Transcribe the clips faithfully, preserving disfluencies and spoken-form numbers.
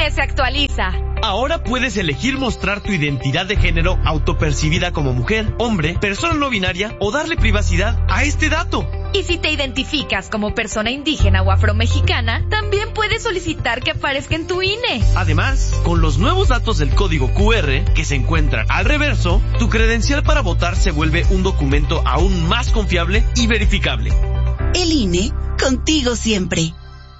I N E se actualiza. Ahora puedes elegir mostrar tu identidad de género autopercibida como mujer, hombre, persona no binaria o darle privacidad a este dato. Y si te identificas como persona indígena o afromexicana, también puedes solicitar que aparezca en tu I N E. Además, con los nuevos datos del código Q R que se encuentran al reverso, tu credencial para votar se vuelve un documento aún más confiable y verificable. El I N E, contigo siempre.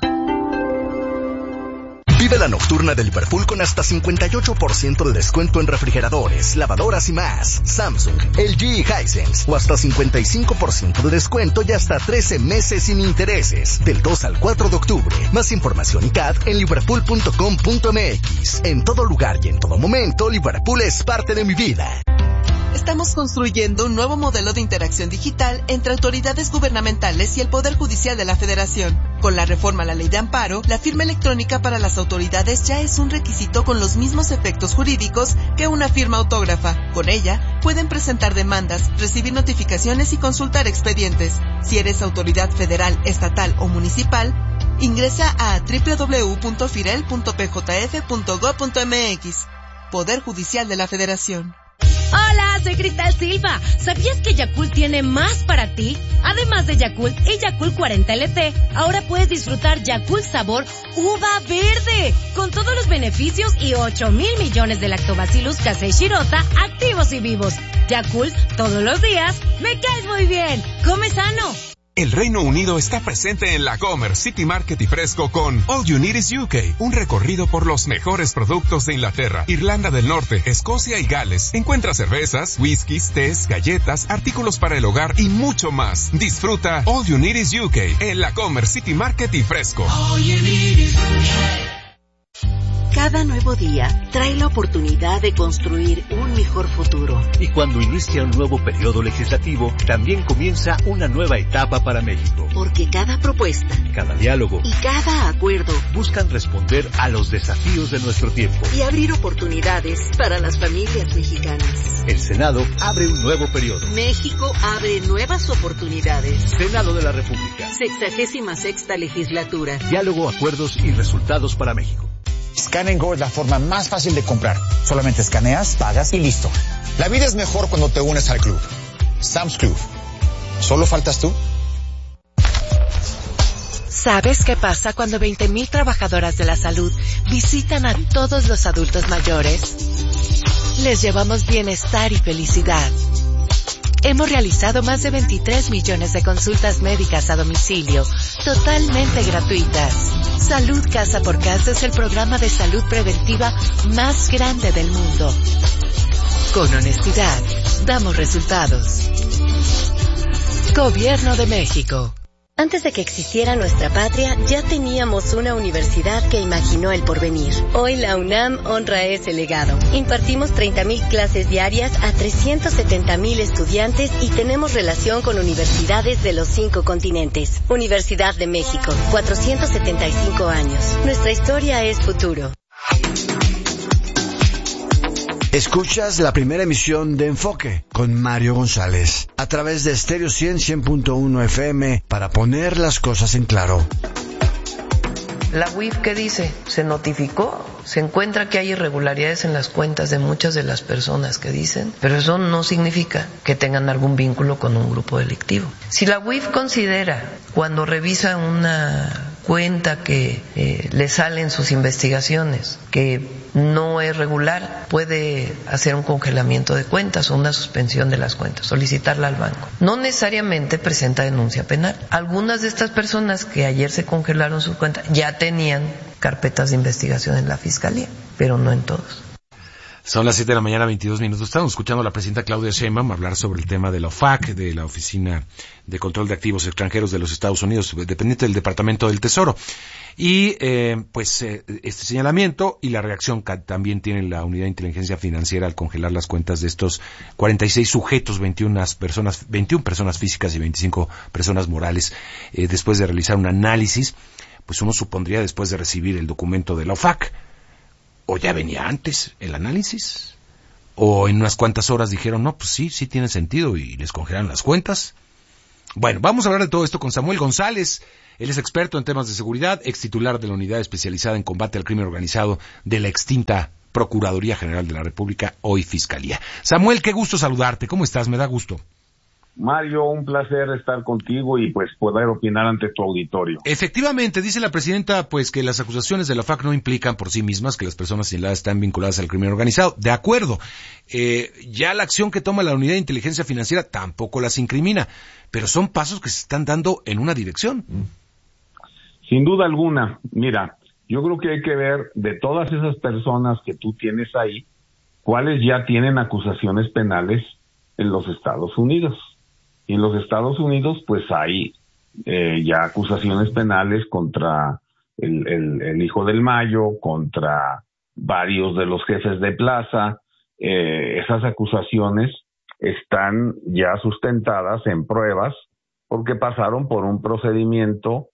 Vive la nocturna de Liverpool con hasta cincuenta y ocho por ciento de descuento en refrigeradores, lavadoras y más. Samsung, L G y Hisense. O hasta cincuenta y cinco por ciento de descuento y hasta trece meses sin intereses. Del dos al cuatro de octubre. Más información y C A D en liverpool punto com punto m x. En todo lugar y en todo momento, Liverpool es parte de mi vida. Estamos construyendo un nuevo modelo de interacción digital entre autoridades gubernamentales y el Poder Judicial de la Federación. Con la reforma a la Ley de Amparo, la firma electrónica para las autoridades ya es un requisito con los mismos efectos jurídicos que una firma autógrafa. Con ella, pueden presentar demandas, recibir notificaciones y consultar expedientes. Si eres autoridad federal, estatal o municipal, ingresa a doble u doble u doble u punto firel punto p j f punto gob punto m x. Poder Judicial de la Federación. Hola, soy Cristal Silva. ¿Sabías que Yakult tiene más para ti? Además de Yakult y Yakult cuarenta L T, ahora puedes disfrutar Yakult sabor uva verde, con todos los beneficios y ocho mil millones de lactobacillus casei shirota activos y vivos. Yakult, todos los días, me caes muy bien. Come sano. El Reino Unido está presente en la Comer, City Market y Fresco con All You Need Is U K, un recorrido por los mejores productos de Inglaterra, Irlanda del Norte, Escocia y Gales. Encuentra cervezas, whiskies, tés, galletas, artículos para el hogar y mucho más. Disfruta All You Need Is U K en la Comer, City Market y Fresco. All you need is U K. Cada nuevo día trae la oportunidad de construir un mejor futuro. Y cuando inicia un nuevo periodo legislativo, también comienza una nueva etapa para México. Porque cada propuesta, cada diálogo y cada acuerdo buscan responder a los desafíos de nuestro tiempo y abrir oportunidades para las familias mexicanas. El Senado abre un nuevo periodo. México abre nuevas oportunidades. Senado de la República. Sexagésima sexta legislatura. Diálogo, acuerdos y resultados para México. Scan and Go es la forma más fácil de comprar. Solamente escaneas, pagas y listo. La vida es mejor cuando te unes al club. Sam's Club. ¿Solo faltas tú? ¿Sabes qué pasa cuando veinte mil trabajadoras de la salud visitan a todos los adultos mayores? Les llevamos bienestar y felicidad. Hemos realizado más de veintitrés millones de consultas médicas a domicilio, totalmente gratuitas. Salud Casa por Casa es el programa de salud preventiva más grande del mundo. Con honestidad, damos resultados. Gobierno de México. Antes de que existiera nuestra patria, ya teníamos una universidad que imaginó el porvenir. Hoy la UNAM honra ese legado. Impartimos treinta mil clases diarias a trescientos setenta mil estudiantes y tenemos relación con universidades de los cinco continentes. Universidad de México, cuatrocientos setenta y cinco años. Nuestra historia es futuro. Escuchas la primera emisión de Enfoque con Mario González a través de Stereo cien, cien punto uno F M para poner las cosas en claro. La U I F, ¿qué dice? Se notificó, se encuentra que hay irregularidades en las cuentas de muchas de las personas que dicen, pero eso no significa que tengan algún vínculo con un grupo delictivo. Si la U I F considera, cuando revisa una cuenta que eh, le salen sus investigaciones, que no es regular, puede hacer un congelamiento de cuentas o una suspensión de las cuentas, solicitarla al banco. No necesariamente presenta denuncia penal. Algunas de estas personas que ayer se congelaron sus cuentas ya tenían carpetas de investigación en la Fiscalía, pero no en todos. Son las siete de la mañana, veintidós minutos. Estamos escuchando a la presidenta Claudia Sheinbaum hablar sobre el tema de la O F A C, de la Oficina de Control de Activos Extranjeros de los Estados Unidos, dependiente del Departamento del Tesoro. Y, eh, pues, eh, este señalamiento y la reacción que también tiene la Unidad de Inteligencia Financiera al congelar las cuentas de estos cuarenta y seis sujetos, veintiuna personas, veintiuna personas físicas y veinticinco personas morales, eh, después de realizar un análisis, pues uno supondría después de recibir el documento de la O F A C, o ya venía antes el análisis, o en unas cuantas horas dijeron, no, pues sí, sí tiene sentido, y les congelaron las cuentas, Bueno, vamos a hablar de todo esto con Samuel González. Él es experto en temas de seguridad, ex titular de la unidad especializada en combate al crimen organizado de la extinta Procuraduría General de la República, hoy Fiscalía. Samuel, qué gusto saludarte. ¿Cómo estás? Me da gusto. Mario, un placer estar contigo y pues poder opinar ante tu auditorio. Efectivamente, dice la presidenta pues que las acusaciones de la F A C no implican por sí mismas que las personas señaladas están vinculadas al crimen organizado. De acuerdo, eh, ya la acción que toma la Unidad de Inteligencia Financiera tampoco las incrimina, pero son pasos que se están dando en una dirección. Sin duda alguna, mira, yo creo que hay que ver de todas esas personas que tú tienes ahí, cuáles ya tienen acusaciones penales en los Estados Unidos. Y en los Estados Unidos, pues hay eh, ya acusaciones penales contra el, el, el hijo del Mayo, contra varios de los jefes de plaza. Eh, esas acusaciones están ya sustentadas en pruebas porque pasaron por un procedimiento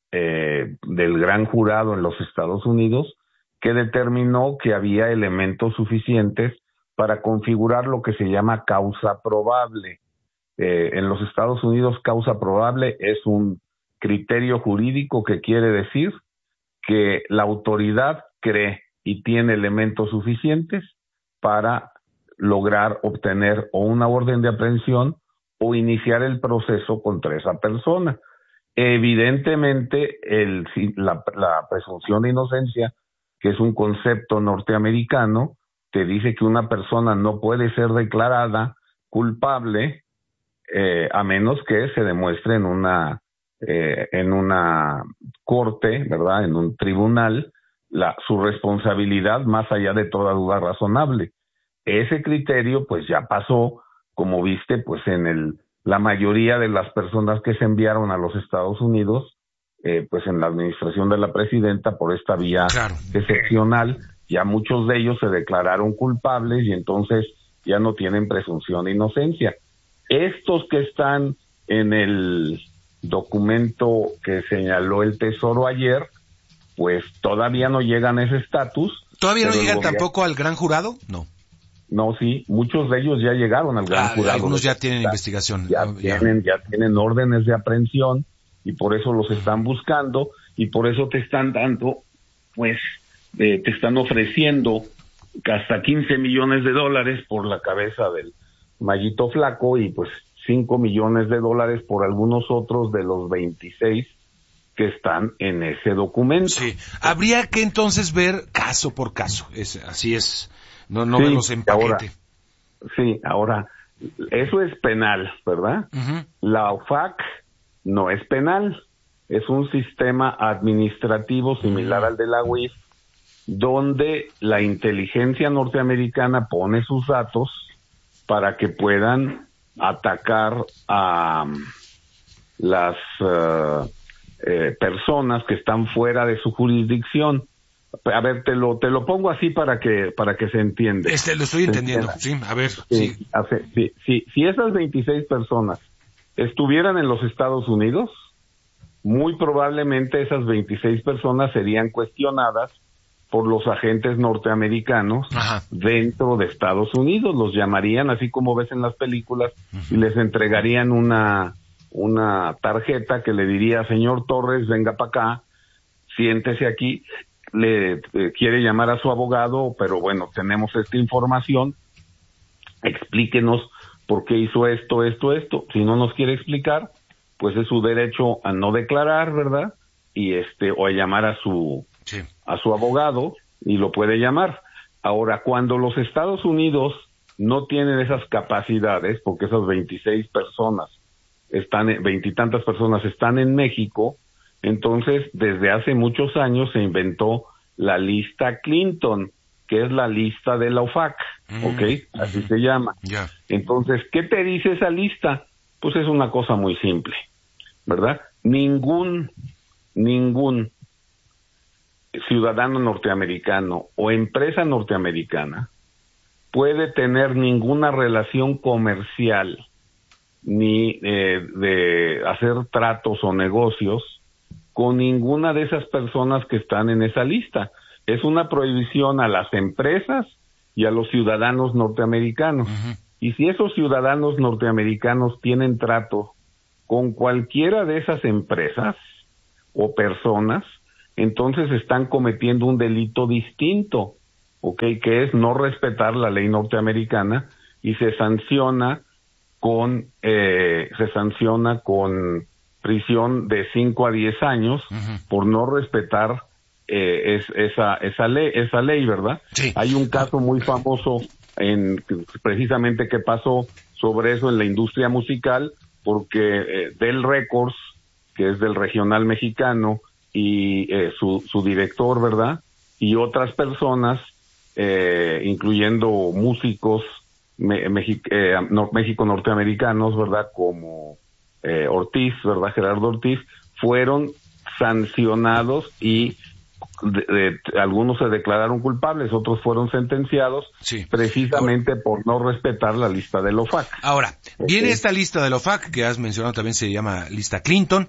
eh, del gran jurado en los Estados Unidos que determinó que había elementos suficientes para configurar lo que se llama causa probable. Eh, en los Estados Unidos, causa probable es un criterio jurídico que quiere decir que la autoridad cree y tiene elementos suficientes para lograr obtener o una orden de aprehensión o iniciar el proceso contra esa persona. Evidentemente, el, la, la presunción de inocencia, que es un concepto norteamericano, te dice que una persona no puede ser declarada culpable Eh, a menos que se demuestre en una eh, en una corte, ¿verdad?, en un tribunal, la, su responsabilidad más allá de toda duda razonable. Ese criterio, pues ya pasó, como viste, pues en el la mayoría de las personas que se enviaron a los Estados Unidos, eh, pues en la administración de la presidenta, por esta vía claro. excepcional, ya muchos de ellos se declararon culpables y entonces ya no tienen presunción de inocencia. Estos que están en el documento que señaló el Tesoro ayer, pues todavía no llegan a ese estatus. ¿Todavía no llegan gobierno... tampoco al gran jurado? No. No, sí, muchos de ellos ya llegaron al gran ah, jurado. Algunos ya tienen ya, investigación. Ya, no, ya. Tienen, ya tienen órdenes de aprehensión y por eso los están buscando y por eso te están dando, pues, eh, te están ofreciendo hasta quince millones de dólares por la cabeza del Mayito Flaco y pues cinco millones de dólares por algunos otros de los veintiséis que están en ese documento. Sí, habría que entonces ver caso por caso, es, así es, no, no sí, verlos en paquete. Ahora, sí, ahora, eso es penal, ¿verdad? Uh-huh. La O F A C no es penal, es un sistema administrativo similar uh-huh. al de la U I F, donde la inteligencia norteamericana pone sus datos para que puedan atacar a um, las uh, eh, personas que están fuera de su jurisdicción. A ver, te lo te lo pongo así para que para que se entienda. Este lo estoy entendiendo, sí, a ver. Sí, sí. Hace, sí, sí, si esas veintiséis personas estuvieran en los Estados Unidos, muy probablemente esas veintiséis personas serían cuestionadas por los agentes norteamericanos Ajá. dentro de Estados Unidos, los llamarían así como ves en las películas uh-huh. y les entregarían una una tarjeta que le diría, señor Torres, venga para acá, siéntese aquí, le eh, quiere llamar a su abogado, pero bueno, tenemos esta información, explíquenos por qué hizo esto, esto, esto, si no nos quiere explicar, pues es su derecho a no declarar, ¿verdad? Y este, o a llamar a su Sí. a su abogado y lo puede llamar. Ahora, cuando los Estados Unidos no tienen esas capacidades, porque esas veintiséis personas están, veintitantas personas están en México, entonces desde hace muchos años se inventó la lista Clinton, que es la lista de la O F A C, mm. ¿ok? Así se llama. Yeah. Entonces, ¿qué te dice esa lista? Pues es una cosa muy simple, ¿verdad? Ningún, ningún ciudadano norteamericano o empresa norteamericana puede tener ninguna relación comercial ni eh, de hacer tratos o negocios con ninguna de esas personas que están en esa lista. Es una prohibición a las empresas y a los ciudadanos norteamericanos. Uh-huh. Y si esos ciudadanos norteamericanos tienen trato con cualquiera de esas empresas o personas, entonces están cometiendo un delito distinto, ¿ok? Que es no respetar la ley norteamericana y se sanciona con eh, se sanciona con prisión de cinco a diez años uh-huh. por no respetar eh, es, esa esa ley esa ley, ¿verdad? Sí. Hay un caso muy famoso en precisamente que pasó sobre eso en la industria musical, porque eh, Del Records, que es del regional mexicano, y eh, su, su director, ¿verdad? Y otras personas, eh, incluyendo músicos me, Mexi, eh, no, México-norteamericanos, ¿verdad? Como eh, Ortiz, ¿verdad? Gerardo Ortiz, fueron sancionados y de, de, algunos se declararon culpables, otros fueron sentenciados sí. precisamente Ahora, por no respetar la lista del O F A C. Ahora, okay. viene esta lista del O F A C, que has mencionado también se llama lista Clinton.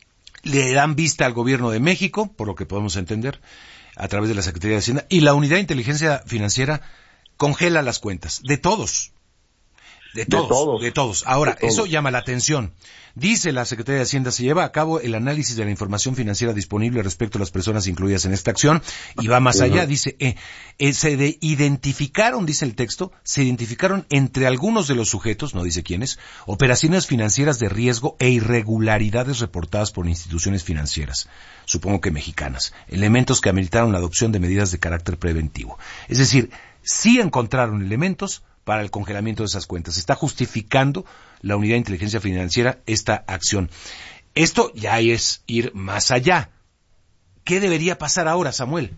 Le dan vista al gobierno de México, por lo que podemos entender, a través de la Secretaría de Hacienda, y la Unidad de Inteligencia Financiera congela las cuentas, de todos. De todos, de todos. De todos. Ahora, de todos. Eso llama la atención. Dice la Secretaría de Hacienda, se lleva a cabo el análisis de la información financiera disponible respecto a las personas incluidas en esta acción, y va más allá, dice, eh, eh, se de identificaron, dice el texto, se identificaron entre algunos de los sujetos, no dice quiénes, operaciones financieras de riesgo e irregularidades reportadas por instituciones financieras, supongo que mexicanas, elementos que ameritaron la adopción de medidas de carácter preventivo. Es decir, sí encontraron elementos para el congelamiento de esas cuentas. Está justificando la Unidad de Inteligencia Financiera esta acción. Esto ya es ir más allá. ¿Qué debería pasar ahora, Samuel?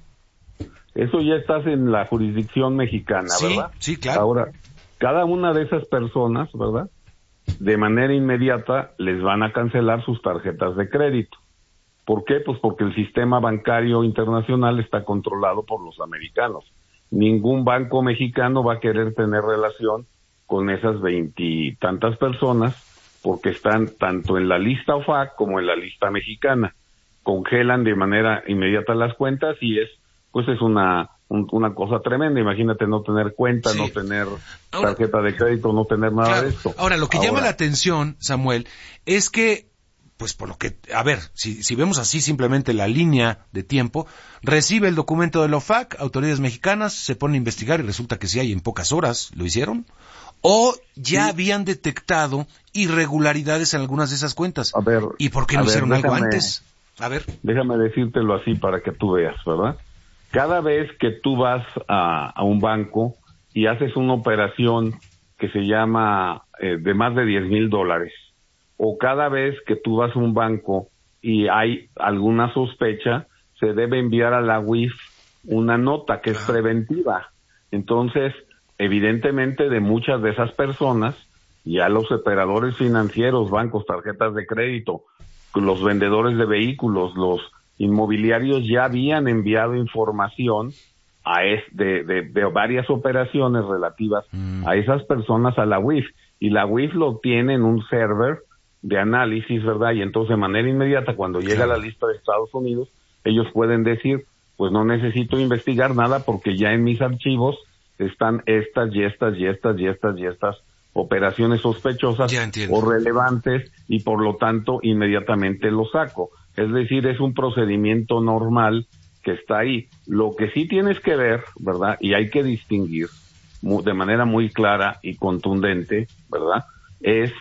Eso ya estás en la jurisdicción mexicana, sí, ¿verdad? Sí, claro. Ahora, cada una de esas personas, ¿verdad? De manera inmediata les van a cancelar sus tarjetas de crédito. ¿Por qué? Pues porque el sistema bancario internacional está controlado por los americanos. Ningún banco mexicano va a querer tener relación con esas veintitantas personas porque están tanto en la lista O F A C como en la lista mexicana. Congelan de manera inmediata las cuentas y es, pues es una un, una cosa tremenda. Imagínate no tener cuenta, sí. no tener tarjeta Ahora, de crédito, no tener nada claro. de esto. Ahora, lo que Ahora, llama la atención, Samuel, es que pues por lo que, a ver, si, si vemos así simplemente la línea de tiempo, recibe el documento del O F A C, autoridades mexicanas se ponen a investigar y resulta que sí hay en pocas horas, ¿lo hicieron? ¿O ya sí. habían detectado irregularidades en algunas de esas cuentas? A ver, ¿y por qué no ver, hicieron déjame, algo antes? A ver. Déjame decírtelo así para que tú veas, ¿verdad? Cada vez que tú vas a, a un banco y haces una operación que se llama eh, de más de diez mil dólares, o cada vez que tú vas a un banco y hay alguna sospecha, se debe enviar a la U I F una nota que es preventiva. Entonces, evidentemente de muchas de esas personas, ya los operadores financieros, bancos, tarjetas de crédito, los vendedores de vehículos, los inmobiliarios ya habían enviado información a es, de, de, de varias operaciones relativas mm. a esas personas a la U I F. Y la U I F lo tiene en un server de análisis, ¿verdad? Y entonces de manera inmediata cuando llega la lista de Estados Unidos, ellos pueden decir, pues no necesito investigar nada porque ya en mis archivos están estas y estas y estas y estas y estas operaciones sospechosas o relevantes y por lo tanto inmediatamente lo saco. Es decir, es un procedimiento normal que está ahí. Lo que sí tienes que ver, ¿verdad? Y hay que distinguir de manera muy clara y contundente, ¿verdad? Es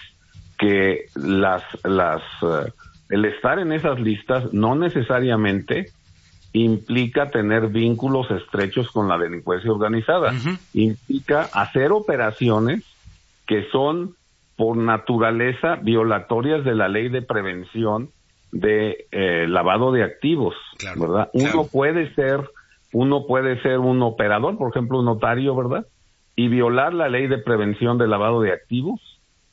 que las, las, uh, el estar en esas listas no necesariamente implica tener vínculos estrechos con la delincuencia organizada. Uh-huh. Implica hacer operaciones que son por naturaleza violatorias de la ley de prevención de eh, lavado de activos, claro, ¿verdad? Uno claro. puede ser, uno puede ser un operador, por ejemplo, un notario, ¿verdad? Y violar la ley de prevención de lavado de activos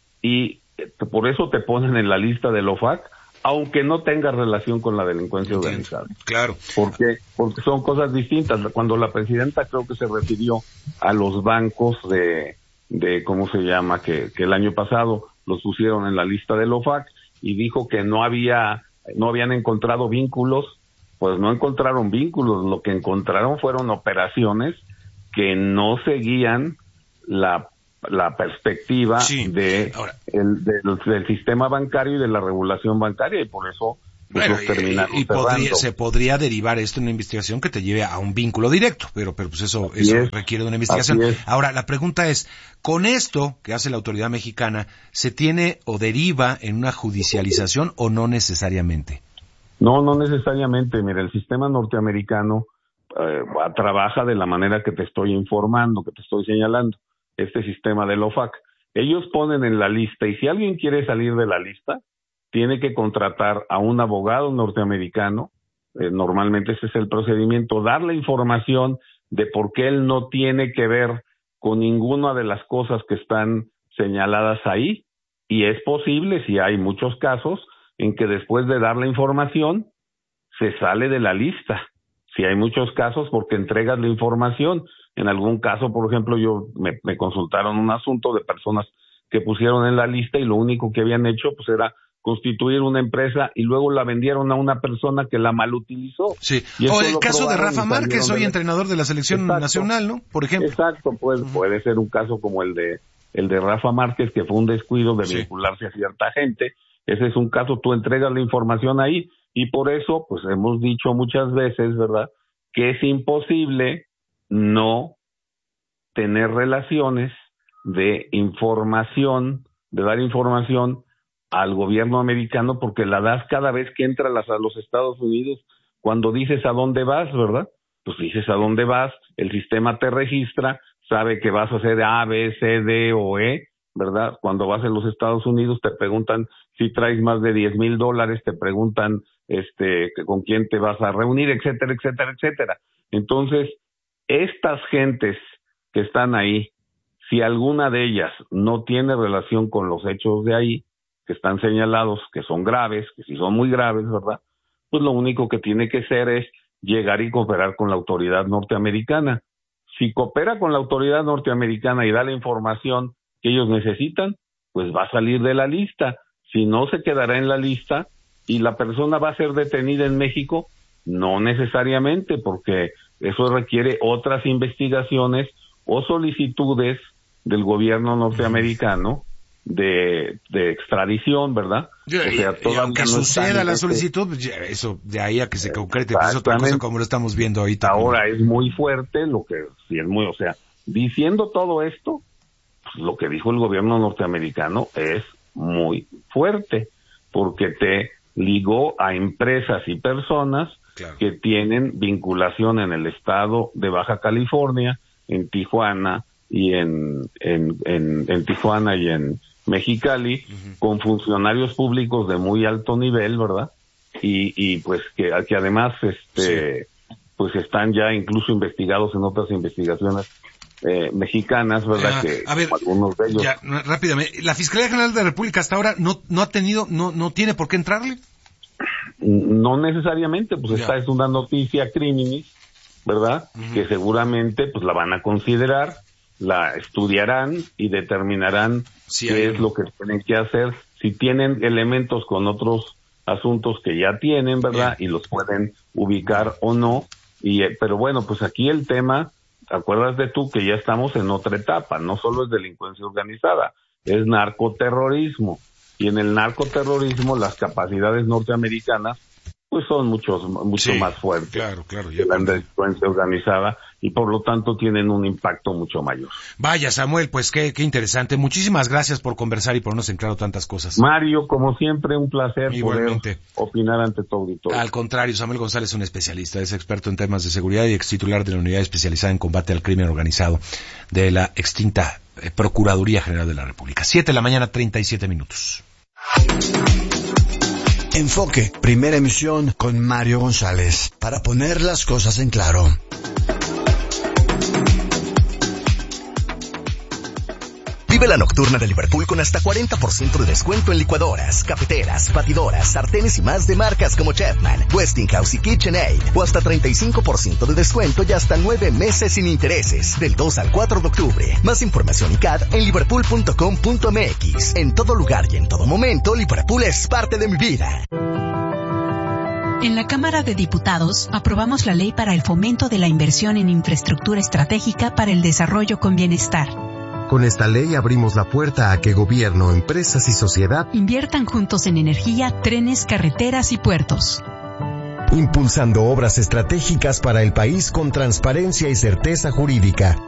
y por eso te ponen en la lista del O F A C, aunque no tenga relación con la delincuencia Entiendo. organizada. Claro. Porque, porque son cosas distintas. Cuando la presidenta creo que se refirió a los bancos de, de ¿cómo se llama? Que, que el año pasado los pusieron en la lista del O F A C y dijo que no había, no habían encontrado vínculos, pues no encontraron vínculos. Lo que encontraron fueron operaciones que no seguían la la perspectiva sí. de Ahora, el, del, del sistema bancario y de la regulación bancaria, y por eso pues, bueno, los terminaron y, y podría, se podría derivar esto en una investigación que te lleve a un vínculo directo, pero, pero pues eso, eso es, requiere de una investigación. Ahora, la pregunta es, ¿con esto que hace la autoridad mexicana se tiene o deriva en una judicialización o no necesariamente? No, no necesariamente. Mira, el sistema norteamericano eh, trabaja de la manera que te estoy informando, que te estoy señalando, este sistema del O F A C. Ellos ponen en la lista, y si alguien quiere salir de la lista, tiene que contratar a un abogado norteamericano, eh, normalmente ese es el procedimiento, darle información de por qué él no tiene que ver con ninguna de las cosas que están señaladas ahí, y es posible, si hay muchos casos, en que después de dar la información, se sale de la lista. Si hay muchos casos porque entregas la información. En algún caso, por ejemplo, yo me, me consultaron un asunto de personas que pusieron en la lista y lo único que habían hecho pues era constituir una empresa y luego la vendieron a una persona que la malutilizó. Sí. O el caso de Rafa Márquez, hoy entrenador de la selección Exacto. nacional, ¿no? Por ejemplo. Exacto, pues uh-huh. puede ser un caso como el de el de Rafa Márquez, que fue un descuido de sí. vincularse a cierta gente. Ese es un caso, tú entregas la información ahí, y por eso, pues hemos dicho muchas veces, ¿verdad?, que es imposible no tener relaciones de información, de dar información al gobierno americano, porque la das cada vez que entras a los Estados Unidos, cuando dices a dónde vas, ¿verdad? Pues dices a dónde vas, el sistema te registra, sabe que vas a hacer A, B, C, D o E, ¿verdad? Cuando vas a los Estados Unidos te preguntan si traes más de diez mil dólares, te preguntan este con quién te vas a reunir, etcétera, etcétera, etcétera. Entonces, estas gentes que están ahí, si alguna de ellas no tiene relación con los hechos de ahí, que están señalados, que son graves, que si son muy graves, ¿verdad?, pues lo único que tiene que hacer es llegar y cooperar con la autoridad norteamericana. Si coopera con la autoridad norteamericana y da la información que ellos necesitan, pues va a salir de la lista. Si no, se quedará en la lista y la persona va a ser detenida en México. No necesariamente, porque eso requiere otras investigaciones o solicitudes del gobierno norteamericano de, de extradición, ¿verdad? Yo, o sea, y, y aunque no suceda la solicitud, este... eso de ahí a que se concrete, pues es otra cosa como lo estamos viendo ahorita. Ahora como... es muy fuerte lo que, sí es muy, o sea, diciendo todo esto, pues lo que dijo el gobierno norteamericano es muy fuerte, porque te ligó a empresas y personas claro. que tienen vinculación en el estado de Baja California, en Tijuana y en, en, en, en Tijuana y en Mexicali, uh-huh. con funcionarios públicos de muy alto nivel, ¿verdad? Y, y pues que, que además este sí. pues están ya incluso investigados en otras investigaciones eh, mexicanas, ¿verdad? Ah, que a ver, algunos de ellos. Ya, rápidamente, la Fiscalía General de la República hasta ahora no no ha tenido, no no tiene por qué entrarle. No necesariamente, pues ya. esta es una noticia criminis, ¿verdad? Uh-huh. Que seguramente pues la van a considerar, la estudiarán y determinarán sí, qué es lo que tienen que hacer, si tienen elementos con otros asuntos que ya tienen, ¿verdad? Bien. Y los pueden ubicar o no. Y eh, pero bueno, pues aquí el tema, acuerdas de tú que ya estamos en otra etapa, no solo es delincuencia organizada, es narcoterrorismo. Y en el narcoterrorismo las capacidades norteamericanas pues son muchos mucho sí, más fuertes claro, claro, ya que la delincuencia organizada y por lo tanto tienen un impacto mucho mayor. Vaya, Samuel, pues qué, qué interesante. Muchísimas gracias por conversar y ponernos en claro tantas cosas. Mario, como siempre, un placer Igualmente. poder opinar ante tu auditorio. Al contrario, Samuel González es un especialista, es experto en temas de seguridad y ex titular de la unidad especializada en combate al crimen organizado de la extinta eh, Procuraduría General de la República. Siete de la mañana, treinta y siete minutos. Enfoque, primera emisión con Mario González, para poner las cosas en claro. Vive la nocturna de Liverpool con hasta cuarenta por ciento de descuento en licuadoras, cafeteras, batidoras, sartenes y más de marcas como Chapman, Westinghouse y KitchenAid. O hasta treinta y cinco por ciento de descuento y hasta nueve meses sin intereses. Del dos al cuatro de octubre. Más información y C A D en liverpool punto com punto m x. En todo lugar y en todo momento, Liverpool es parte de mi vida. En la Cámara de Diputados aprobamos la ley para el fomento de la inversión en infraestructura estratégica para el desarrollo con bienestar. Con esta ley abrimos la puerta a que gobierno, empresas y sociedad inviertan juntos en energía, trenes, carreteras y puertos. Impulsando obras estratégicas para el país con transparencia y certeza jurídica.